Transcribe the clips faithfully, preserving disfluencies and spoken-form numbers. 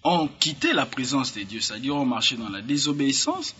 ont quitté la présence de Dieu, c'est-à-dire ont marché dans la désobéissance,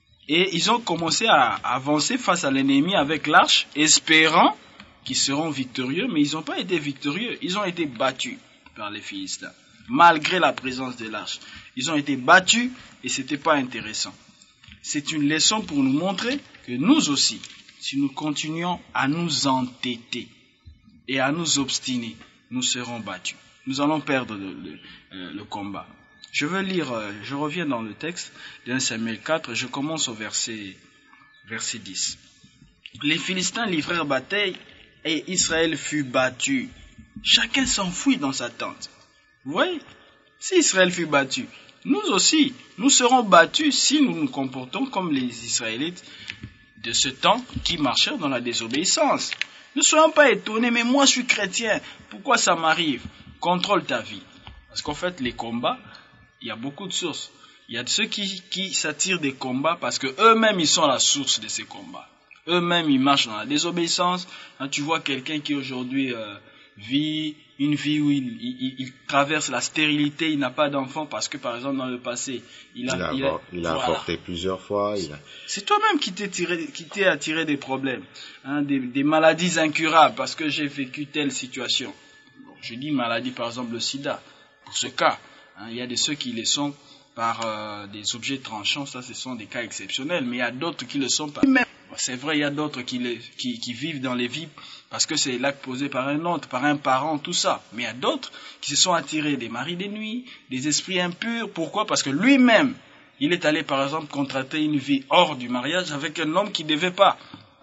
et ils ont commencé à avancer face à l'ennemi avec l'arche, espérant qu'ils seront victorieux, mais ils n'ont pas été victorieux, ils ont été battus par les Philistins, malgré la présence de l'arche. Ils ont été battus et ce n'était pas intéressant. C'est une leçon pour nous montrer que nous aussi, si nous continuons à nous entêter et à nous obstiner, nous serons battus. Nous allons perdre le, le, euh, le combat. Je veux lire, euh, je reviens dans le texte de Samuel quatre, je commence au verset, verset dix. Les Philistins livrèrent bataille et Israël fut battu. Chacun s'enfuit dans sa tente. Vous voyez? Si Israël fut battu, nous aussi, nous serons battus si nous nous comportons comme les Israélites de ce temps qui marchèrent dans la désobéissance. Ne soyons pas étonnés, mais moi je suis chrétien, pourquoi ça m'arrive? Contrôle ta vie. Parce qu'en fait, les combats, il y a beaucoup de sources. Il y a ceux qui, qui s'attirent des combats parce que eux-mêmes ils sont la source de ces combats. Eux-mêmes ils marchent dans la désobéissance. Quand tu vois quelqu'un qui aujourd'hui euh, vit une vie où il, il, il traverse la stérilité, il n'a pas d'enfant parce que par exemple dans le passé, il a, il a, il a, il a voilà. avorté plusieurs fois. Il a... C'est toi-même qui t'es, tiré, qui t'es attiré des problèmes, hein, des, des maladies incurables parce que j'ai vécu telle situation. Je dis maladie, par exemple le sida. Pour ce cas, hein, il y a de ceux qui le sont par euh, des objets tranchants, ça ce sont des cas exceptionnels, mais il y a d'autres qui le sont par... C'est vrai, il y a d'autres qui, le, qui, qui vivent dans les vies parce que c'est l'acte posé par un autre, par un parent, tout ça. Mais il y a d'autres qui se sont attirés des maris des nuits, des esprits impurs. Pourquoi? Parce que lui-même, il est allé par exemple contracter une vie hors du mariage avec un homme qui ne devait pas.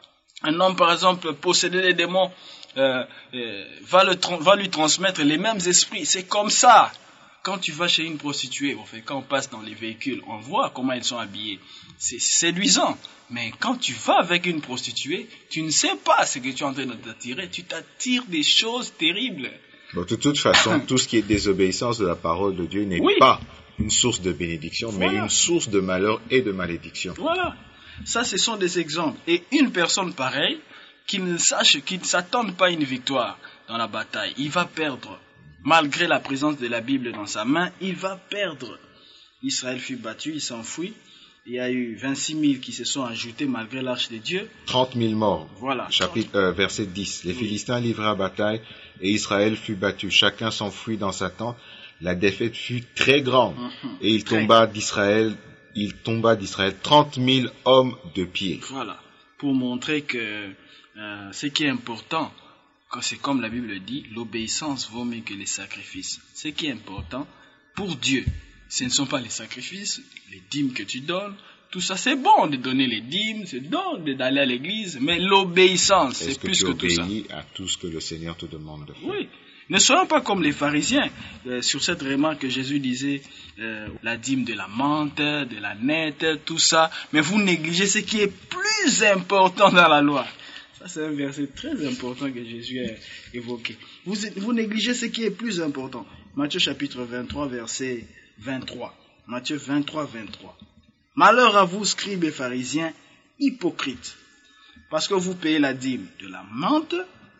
Un homme par exemple possédé des démons, Euh, euh, va, le tra- va lui transmettre les mêmes esprits. C'est comme ça. Quand tu vas chez une prostituée, en fait, quand on passe dans les véhicules, on voit comment ils sont habillés. C'est séduisant. Mais quand tu vas avec une prostituée, tu ne sais pas ce que tu es en train de t'attirer. Tu t'attires des choses terribles. Bon, de toute façon, tout ce qui est désobéissance de la parole de Dieu n'est oui. pas une source de bénédiction, voilà. mais une source de malheur et de malédiction. Voilà. Ça, ce sont des exemples. Et une personne pareille, qui ne sache, qui ne s'attende pas à une victoire dans la bataille, il va perdre. Malgré la présence de la Bible dans sa main, il va perdre. Israël fut battu, il s'enfuit. Il y a eu vingt-six mille qui se sont ajoutés malgré l'arche de Dieu. trente mille morts. Voilà. Chapitre, euh, verset dix. Les Philistins livrèrent bataille et Israël fut battu. Chacun s'enfuit dans sa tente. La défaite fut très grande. Mm-hmm. Et il très tomba d'Israël, il tomba d'Israël trente mille hommes de pied. Voilà. Pour montrer que Euh, ce qui est important, quand c'est comme la Bible dit, l'obéissance vaut mieux que les sacrifices. Ce qui est important pour Dieu, ce ne sont pas les sacrifices, les dîmes que tu donnes. Tout ça, c'est bon de donner les dîmes, c'est bon d'aller à l'église, mais l'obéissance, c'est Est-ce que plus tu que tout ça. obéis à tout ce que le Seigneur te demande de faire? Oui. Ne soyons pas comme les pharisiens. Euh, sur cette remarque que Jésus disait, euh, la dîme de la menthe, de la nette, tout ça, mais vous négligez ce qui est plus important dans la loi. Ça, c'est un verset très important que Jésus a évoqué. Vous, vous négligez ce qui est plus important. Matthieu chapitre vingt-trois, verset vingt-trois. Matthieu vingt-trois, vingt-trois. Malheur à vous, scribes et pharisiens, hypocrites, parce que vous payez la dîme de la menthe,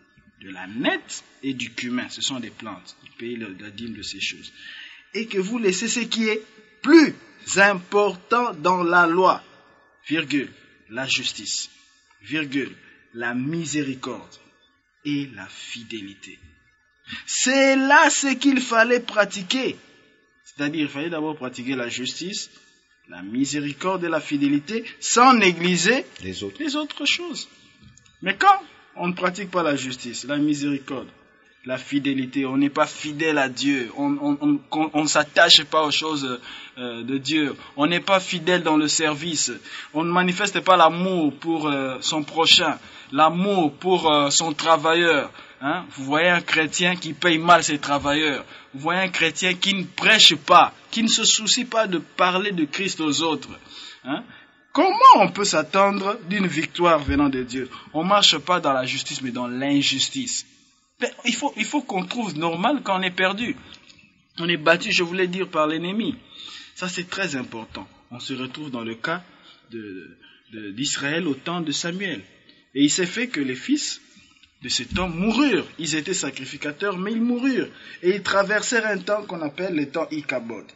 de la nette et du cumin. Ce sont des plantes. Vous payez la dîme de ces choses. Et que vous laissez ce qui est plus important dans la loi, virgule, la justice, virgule, la miséricorde et la fidélité. C'est là ce qu'il fallait pratiquer. C'est-à-dire, il fallait d'abord pratiquer la justice, la miséricorde et la fidélité, sans négliger les autres, les autres choses. Mais quand on ne pratique pas la justice, la miséricorde, la fidélité, on n'est pas fidèle à Dieu, on on, on, on ne s'attache pas aux choses euh, de Dieu, on n'est pas fidèle dans le service, on ne manifeste pas l'amour pour euh, son prochain, l'amour pour euh, son travailleur. Hein? Vous voyez un chrétien qui paye mal ses travailleurs, vous voyez un chrétien qui ne prêche pas, qui ne se soucie pas de parler de Christ aux autres. Hein? Comment on peut s'attendre d'une victoire venant de Dieu? On ne marche pas dans la justice mais dans l'injustice. Mais il faut, il faut qu'on trouve normal quand on est perdu. On est battu, je voulais dire, par l'ennemi. Ça, c'est très important. On se retrouve dans le cas de, de, d'Israël au temps de Samuel. Et il s'est fait que les fils de cet homme moururent. Ils étaient sacrificateurs, mais ils moururent. Et ils traversèrent un temps qu'on appelle le temps Ichabod.